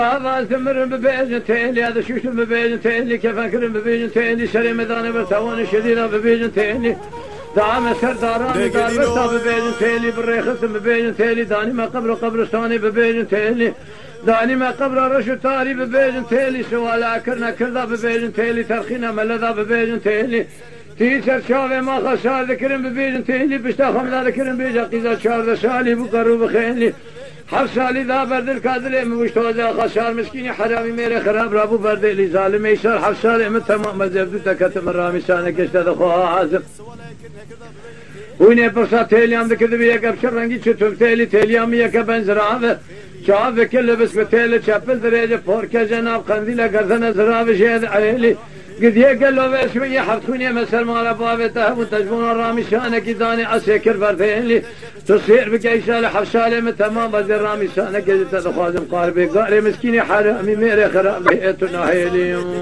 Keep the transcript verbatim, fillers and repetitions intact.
هذا ثمر ببيجن تيلي هذا شوش ببيجن تيلي كيف أكرم ببيجن تيلي شري مداني برتوان شديدة ببيجن تيلي دعم سرداراني دار برتا ببيجن تيلي بالريخص ببيجن تيلي داني ما قبر قبرستاني ببيجن تيلي داني ما قبر رشو تاري ببيجن تيلي سوالا كرنا كردا ببيجن تيلي ترخينا ملذا ببيجن تيلي تيسر شاوه ما خسار ذكرن ببيجن تيلي بشتا خمدا ذكرن بيجا قيزا شار سالي بقرو بخيلي حف سالي ذا برد الكادر مشتوزا خسار مسكيني حرامي ميري خراب رابو برد لي ظالم يسار حف سالي من تمام مزبدو تكتم الرامي سانك اشتد خواه عازم ويني برسا تيليام ذكر بيك ابشر رنگي چتوب تيلي تيليام يك بنزراوه شاف كل بس بتيل شابل درجه فورك جناب قنديل غزنا زراوه شهد عيلي قد يقل له بس من يحطوني مثل ما ربابته وتجبون الرامي شانك داني اسكر بردين تصير بقيسال حفصالي من تمام بدر الرامي شانك تدخل قاربي قاري مسكيني حرامي ميري خراب بيتنا هيلي